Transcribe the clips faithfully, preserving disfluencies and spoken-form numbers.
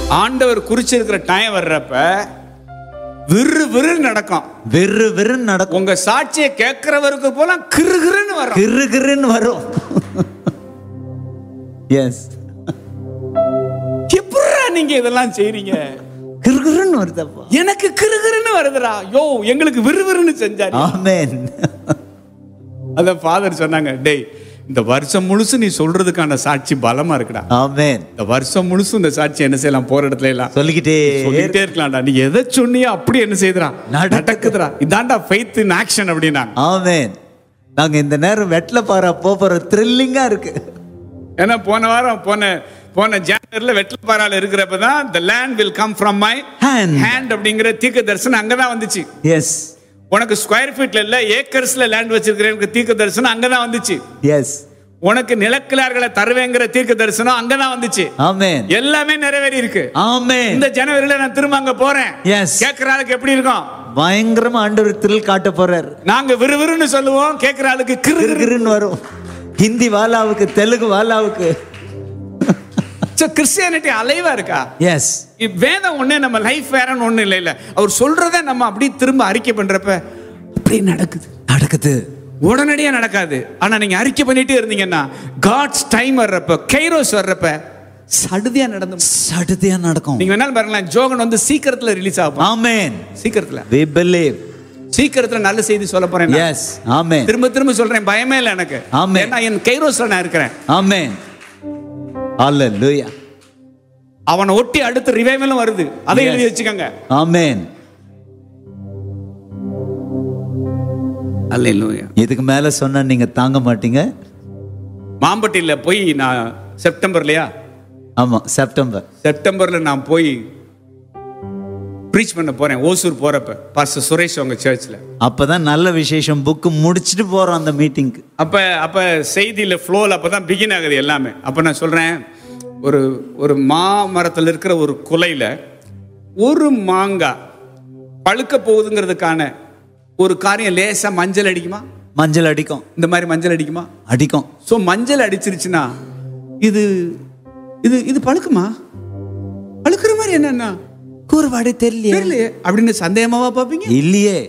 ஆண்டவர் குறிச்சிருக்கிற டைம் வர்றப்ப விறு விறு நடக்கும். விறு விறு நடக்கும். உங்க சாட்சியை கேட்கிறவருக்கு போல கிறுகிறுன்னு வரும். கிறுகிறுன்னு வரும். எஸ். எப்படிடா நீங்க இதெல்லாம் செய்றீங்க? கிறுகிறுன்னு வருதப்பா. எனக்கு கிறுகிறுன்னு வருதுடா. யோ எங்களுக்கு விறுவிறுன்னு செஞ்சாரு. ஆமென். அத ஃபாதர் சொன்னாங்க, டேய் இந்த வருஷம் முழுசு நீ சொல்றதுக்கான சாட்சி பலமா இருக்குடா. ஆமென். இந்த வருஷம் முழுசு இந்த சாட்சி என்ன செய்யலாம், போற இடத்துல எல்லாம் சொல்லிக்கிட்டே சொல்லிட்டே இருக்கலாம்டா. நீ எதை சொன்னியோ அப்படி என்ன செய்யுதுடா, நடக்குதுடா. இதான்டா ஃபெய்த் இன் ஆக்ஷன் அப்படின்னாங்க. ஆமென். நாங்க இந்த நேரம் வெட்ல பாரா போற த்ரில்லிங்கா இருக்கு. ஏன்னா போன வாரம் போன போன ஜனவரில வெட்லப்பாறால இருக்கிறப்ப தான் the land will come from my hand hand அப்படிங்கிற தீர்க்க தரிசனம் அங்கதான் வந்துச்சு. எஸ். உனக்கு ஸ்கொயர் ஃபீட்ல இல்ல ஏக்கர்ஸ்ல லேண்ட் வச்சிருக்கிறேன் தீர்க்க தரிசனம் அங்கதான் வந்துச்சு. எஸ். உனக்கு நிலக்கிழார்களை தருவேங்கிற தீர்க்க தரிசனம் அங்கதான் வந்துச்சு. ஆமென். எல்லாமே நிறைவேறி இருக்கு. ஆமென். இந்த ஜனவரில நான் திரும்ப அங்க போறேன். எஸ். கேக்குற ஆளுக்கு எப்படி இருக்கும்? பயங்கரமா ஆண்டவர் த்ரில் காட்ட போறார். நாங்க விறுவிறுன்னு சொல்லுவோம், கேக்குற ஆளுக்கு கிறுகிறுன்னு வரும். ஹிந்தி வாலாவுக்கு தெலுங்கு வாலாவுக்கு. கிறிஸ்டியானிட்டி அலைவா இருக்கா? எஸ். வேதம் ஒண்ணு, நம்ம லைஃப் வேறன்னு ஒண்ணு இல்ல இல்ல. அவர் சொல்றத நம்ம அப்படி திரும்ப அறிக்கை பண்றப்ப அப்படி நடக்குது. நடக்குது. உடனடியா நடக்காது. ஆனா நீங்க அறிக்கை பண்ணிட்டே இருந்தீங்கன்னா காட்ஸ் டைம் வர்றப்ப, கைரோஸ் வர்றப்ப சடுதியா நடந்து சடுதியா நடக்கும். நீங்க வேணாலும் பாருங்களேன், ஜோகன் வந்து சீக்கிரத்துல ரிலீஸ் ஆகும். ஆமென். சீக்கிரத்துல. we believe. சீக்கிரத்துல நல்ல செய்தி சொல்ல போறேன். எஸ். ஆமென். திரும்ப திரும்ப சொல்றேன், பயமே இல்ல எனக்கு. ஆமென். ஏன்னா என் கைரோஸ்ல நான் இருக்கிறேன். ஆமென். ஹalleluya. அவனை ஒட்டி அடுத்த ரிவைவலும் வருது. அதை எழுதி வச்சுக்கோங்க. ஆமென். ஹalleluya. இதுக்கு மேல சொன்னா நீங்க தாங்க மாட்டீங்க. மாம்பட்டியில போய் நான் செப்டம்பர்லயா? ஆமா செப்டம்பர். செப்டம்பர்ல நான் போய் ப்ரீச் பண்ண போறேன். ஓசூர் போறப்ப பாஸ்டர் சுரேஷ் அவங்க சர்ச்ல. அப்பதான் நல்ல விசேஷம். புக் முடிச்சிட்டு போறோம் அந்த மீட்டிங்க்கு. அப்ப அப்ப செய்தியில ஃப்ளோல அப்பதான் பிகின் ஆகுது எல்லாமே. அப்ப நான் சொல்றேன், ஒரு ஒரு மாமரத்தில் இருக்கிற ஒரு குலையில ஒரு மாங்காய் பழுக்க போகுதுங்கிறதுக்கான ஒரு காரியம் லேசா மஞ்சள் அடிக்குமா? மஞ்சள் அடிக்கும். இந்த மாதிரி மஞ்சள் அடிக்குமா? அடிக்கும். சோ மஞ்சள் அடிச்சிருச்சுன்னா இது இது இது பழுக்குமா? பழுக்கிற மாதிரி என்னன்னா கூறுபாடு தெரியலையே அப்படின்னு சந்தேகமாவா பாப்பீங்க? இல்லையே.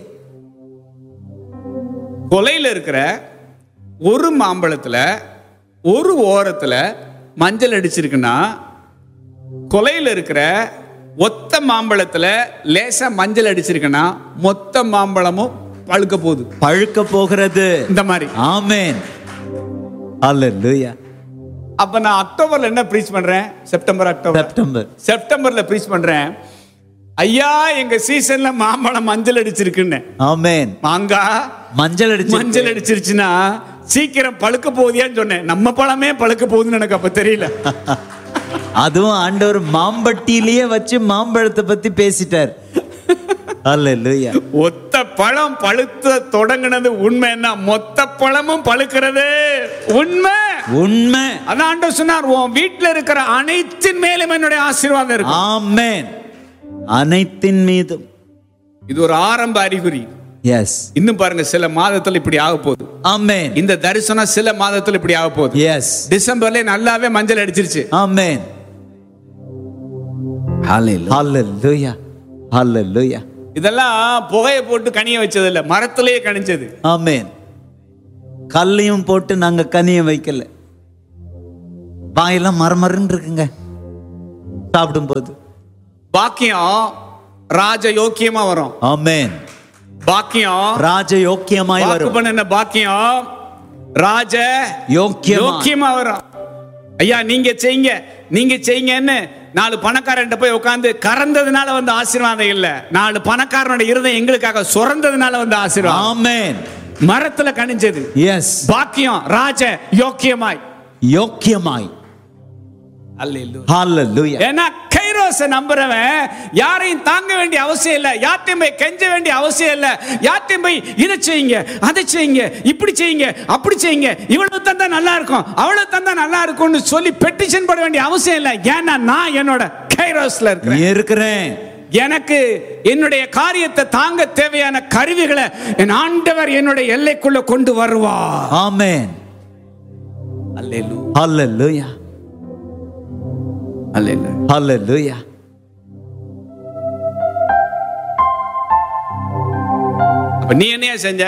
கொலையில இருக்கிற ஒரு மாம்பழத்துல ஒரு ஓரத்துல மஞ்சள் அடிச்சிருக்குன்னா, கொலையில இருக்கிற ஒத்த மாம்பழத்துல லேசா மஞ்சள் அடிச்சிருக்குன்னா மொத்த மாம்பழமும் பழுக்க போகுது, பழுக்க போகிறது. இந்த மாதிரி. ஆமென். ஹalleluya. அப்ப நான் அக்டோபர்ல என்ன ப்ரீச் பண்றேன்? செப்டம்பர் அக்டோபர் செப்டம்பர் செப்டம்பர்ல ப்ரீச் பண்றேன், ஐயா எங்க சீசன்ல மாம்பழம் மஞ்சள் அடிச்சிருக்குன்னு. ஆமென். மாங்கா மஞ்சள் அடிச்சு மஞ்சள் அடிச்சிருச்சுன்னா சீக்கிரம் பழுக்க போகுதியான்னு சொன்னேன். நம்ம பழமே பழுக்க போகுதுன்னு எனக்கு அப்ப தெரியல. அதுவும் ஆண்டவர் மாம்பட்டியிலேயே வச்சு மாம்பழத்தை பத்தி பேசிட்டார். ஹalleluya. ஒத்த பழம் பழுத்த தொடங்கினது உண்மைன்னா மொத்த பழமும் பழுக்கிறது உண்மை. உண்மை. அதான் ஆண்டவர் சொன்னார், உன் வீட்டுல இருக்கிற அனைத்தின் மேலும் என்னுடைய ஆசீர்வாதம் இருக்கு. ஆமென். அனைத்தின் மீதும். இது ஒரு ஆரம்ப அறிகுறி. எஸ். இன்னும் பாருங்க, சில மாதத்துல இப்படி ஆக போகுது. ஆமென். இந்த தரிசனம் சில மாதத்துல இப்படி ஆக போகுது. எஸ். டிசம்பர்ல நல்லாவே மஞ்சள் அடிச்சிருச்சு. ஆமென். ஹalleluya. ஹalleluya. இதெல்லாம் புகையை போட்டு கனிய வச்சது இல்ல, மரத்திலேயே கனிச்சது. ஆமென். கல்லையும் போட்டு நாங்க கனிய வைக்கல. வாயெல்லாம் மரமரன்னு இருக்குங்க சாப்பிடும் போது. பாக்கியம் ராஜ யோக்கியமா வரும். ஆமென். பாக்கியம் ராஜ யோக்கியமாய் வரும். வாக்கு பண்ண பாக்கியம் ராஜ யோக்கியமா யோக்கியமா வரும். ஐயா நீங்க செய்யுங்க நீங்க செய்யுங்கன்னு நாலு பணக்காரன்ட்ட போய் உட்கார்ந்து கறந்ததுனால வந்து ஆசீர்வாதம் இல்ல, நாலு பணக்காரனோட இருதயம் எங்களுக்காக சுரந்ததுனால வந்து ஆசீர்வாதம். ஆமென். மரத்துல கனிஞ்சது. எஸ். பாக்கியம் ராஜ யோக்கியமாய் யோக்கியமாய். ஹalleluya. ஏன்னா கைரோஸை நம்புறவன் யாரையும் தாங்க வேண்டிய அவசியம் இல்ல, யார்ட்டையும் போய் கெஞ்ச வேண்டிய அவசியம் இல்ல, யார்ட்டையும் போய் இதை செய்யுங்க அதை செய்யுங்க இப்படி செய்யுங்க அப்படி செய்யுங்க இவ்வளவு தந்தா நல்லா இருக்கும் அவ்வளவு தந்தா நல்லா இருக்கும்னு சொல்லி பெட்டிஷன் போட வேண்டிய அவசியம் இல்ல. ஏன்னா நான் என்னோட கைரோஸ்ல இருக்கிறேன். எனக்கு என்னுடைய காரியத்தை தாங்க தேவையான கருவிகளை என் ஆண்டவர் என்னுடைய எல்லைக்குள்ள கொண்டு வருவார். ஆமென். அல்லேலூயா. ஹalleluya. அல்லேலூயா. ஹalleluya. அப்ப நீ என்னையா செஞ்ச?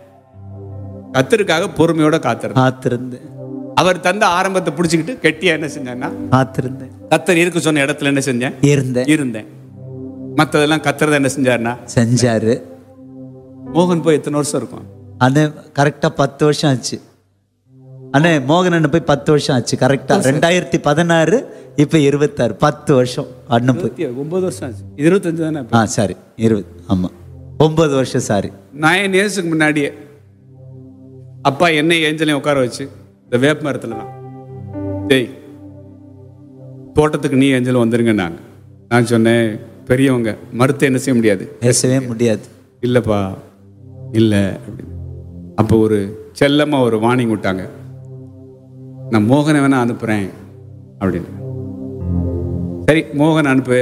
கத்தருக்காக பொறுமையோட காத்திருந்த. காத்திருந்தேன். அவர் தந்த ஆரம்பத்தை பிடிச்சிக்கிட்டு கெட்டியா என்ன செஞ்சேன்னா காத்திருந்தேன். கத்தர் இருக்க சொன்ன இடத்துல என்ன செஞ்சேன்? இருந்தேன். இருந்தேன். மற்றதெல்லாம் கத்தர் என்ன செஞ்சாருன்னா செஞ்சாரு. மோகன் போய் எத்தனை வருஷம் இருக்கும்? அண்ணே கரெக்டா பத்து வருஷம் ஆச்சு. அண்ணே மோகன் அண்ணன் போய் பத்து வருஷம் ஆச்சு. கரெக்டா ரெண்டாயிரத்தி பதினாறு இப்ப இருபத்தாறு, பத்து வருஷம் அண்ணன் போய். ஒன்பது வருஷம் ஆச்சு. இருபத்தஞ்சு தானே? ஆ சாரி, இருபது. ஆமா, ஒன்பது வருஷம். சாரி, நைன் இயர்ஸுக்கு முன்னாடியே அப்பா என்னை ஏஞ்சலையும் உட்கார வச்சு இந்த வேப்ப மரத்துல தான், டேய் தோட்டத்துக்கு நீ ஏஞ்சலும் வந்துருங்க. நாங்க நான் சொன்னேன், பெரியவங்க மறுத்து என்ன செய்ய முடியாது, பேசவே முடியாது. இல்லைப்பா இல்லை அப்படின்னு. அப்போ ஒரு செல்லமாக ஒரு வார்னிங் விட்டாங்க, நான் மோகனை வேணா அனுப்புகிறேன் அப்படின்னு. சரி மோகன் அனுப்பு,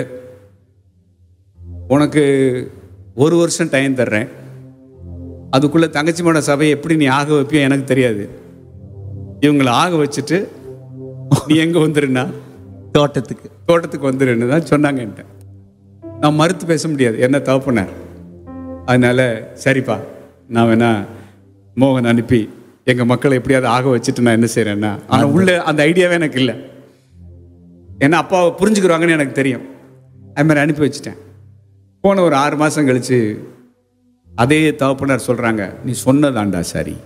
உனக்கு ஒரு வருஷம் டைம் தர்றேன், அதுக்குள்ளே தங்கச்சியோட சபையை எப்படி நீ ஆக வைப்பியோ எனக்கு தெரியாது, இவங்களை ஆக வச்சுட்டு நீ எங்கே வந்துருன்னா தோட்டத்துக்கு தோட்டத்துக்கு வந்துருன்னு தான் சொன்னாங்க என்கிட்ட. நான் மறுத்து பேச முடியாது, என்ன தவப்புனார். அதனால சரிப்பா நான் வேணா மோகன் அனுப்பி எங்கள் மக்களை எப்படியாவது ஆக வச்சுட்டு நான் என்ன செய்கிறேன்னா, ஆனால் உள்ள அந்த ஐடியாவே எனக்கு இல்லை. ஏன்னா அப்பாவை புரிஞ்சுக்கிறாங்கன்னு எனக்கு தெரியும். அது மாதிரி அனுப்பி வச்சுட்டேன். போன ஒரு ஆறு மாதம் கழித்து அதே தகப்பனார் சொல்கிறாங்க, நீ சொன்னதாண்டா சரி,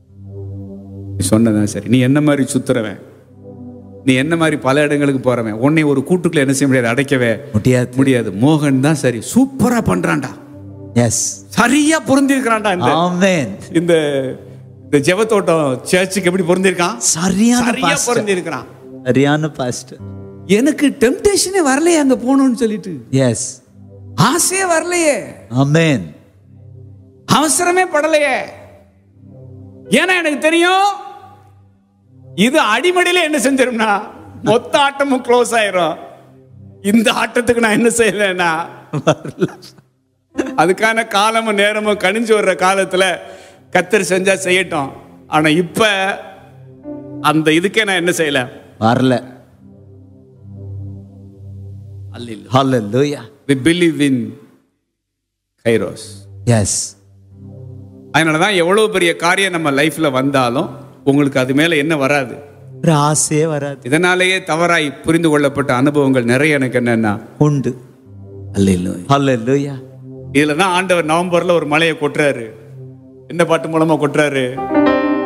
நீ சொன்னதான் சரி, நீ என்ன மாதிரி சுத்துறவன், நீ என்ன மாதிரி பல இடங்களுக்கு போறவன், உன்னை ஒரு கூட்டுக்குள்ள என்ன செய்ய முடியாது, அடைக்கவே முடியாது முடியாது. மோகன் தான் சரி, சூப்பரா பண்றான்டா, எஸ் சரியா பொருந்திருக்கிறான்டா. ஆமென். இந்த இந்த ஜெபத்தோட்டம் சர்ச்சுக்கு எப்படி பொருந்திருக்கான்? சரியான சரியா பொருந்திருக்கிறான். சரியான பாஸ்டர். எனக்கு டெம்டேஷனே வரலையே அங்க போகணும்னு சொல்லிட்டு, எஸ் ஆசையே வரலையே, ஆமென், அவசரமே படலையே. ஏன்னா எனக்கு தெரியும் இது அடிமடியில என்ன செஞ்சிரும்னா மொத்த ஆட்டமும் க்ளோஸ் ஆயிரும். இந்த ஆட்டத்துக்கு நான் என்ன செய்யலைன்னா அதுக்கான காலமும் நேரமும் கணிஞ்சு வர்ற காலத்துல கத்தர் செஞ்சா செய்யட்டும். ஆனா இப்ப அந்த இதுக்கே நான் என்ன செய்யல, வரல. ஹல்லேலூயா. We believe in Kairos. S. அதனாலதான் எவ்வளவு பெரிய காரியம் நம்ம லைஃப்ல வந்தாலும் உங்களுக்கு அது மேல என்ன வராது, ஒரு ஆசையே வராது. இதனாலேயே தவறாய் புரிந்து கொள்ளப்பட்ட அனுபவங்கள் நிறைய எனக்கு என்னன்னா உண்டு. அல்லேலூயா. ஹல்லேலூயா. இதுலதான் ஆண்டவர் நவம்பர்ல ஒரு மலையை கொட்டுறாரு. என்ன பாட்டு மூலமா கொட்டுறாரு?